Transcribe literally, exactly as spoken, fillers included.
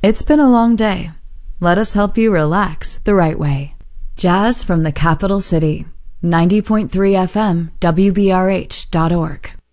It's been a long day. Let us help you relax the right way. Jazz from the Capital City. ninety point three F M, W B R H dot org.